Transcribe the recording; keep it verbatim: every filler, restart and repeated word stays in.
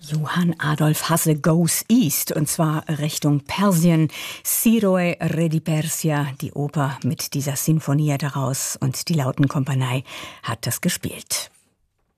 Johann Adolf Hasse Goes East, und zwar Richtung Persien. Siroi Re di Persia, die Oper mit dieser Sinfonie daraus, und die Lautenkompanie hat das gespielt.